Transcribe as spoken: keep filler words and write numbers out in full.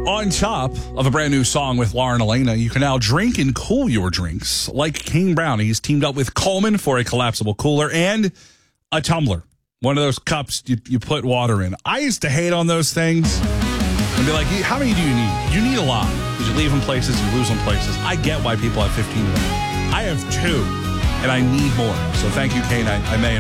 On top of a brand new song with Lauren Elena, you can now drink and cool your drinks like Kane Brownies teamed up with Coleman for a collapsible cooler and a tumbler. One of those cups you, you put water in. I used to hate on those things and be like, how many do you need? You need a lot because you leave them places, you lose them places. I get why people have fifteen of them. I have two and I need more. So thank you, Kane. I, I may